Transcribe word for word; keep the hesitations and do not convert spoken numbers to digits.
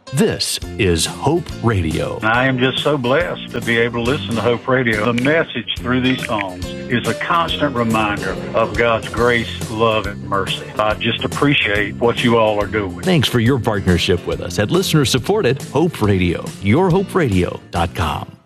This is Hope Radio. I am just so blessed to be able to listen to Hope Radio. The message through these songs is a constant reminder of God's grace, love, and mercy. I just appreciate what you all are doing. Thanks for your partnership with us at listener-supported Hope Radio, your hope radio dot com.